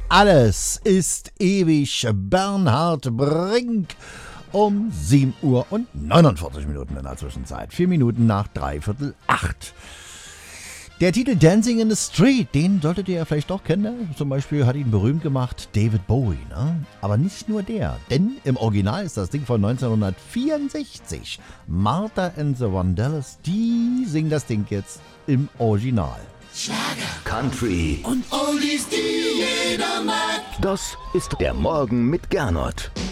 alles ist ewig. Bernhard Brink um 7 Uhr und 49 Minuten in der Zwischenzeit. 4 Minuten nach 7:45. Der Titel Dancing in the Street, den solltet ihr ja vielleicht doch kennen. Zum Beispiel hat ihn berühmt gemacht David Bowie. Ne? Aber nicht nur der, denn im Original ist das Ding von 1964. Martha and the Vandellas, die singen das Ding jetzt im Original. Schlager, Country und Oldies, die jeder mag. Das ist der Morgen mit Gernot.